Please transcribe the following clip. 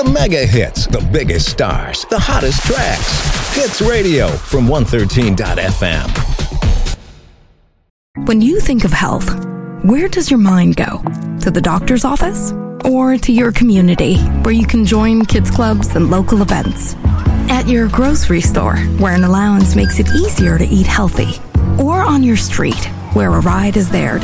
The mega hits, the biggest stars, the hottest tracks. Hits Radio from 113.fm. When you think of health, where does your mind go? To the doctor's office? Or to your community, where you can join kids clubs and local events? At your grocery store, where an allowance makes it easier to eat healthy? Or on your street, where a ride is there to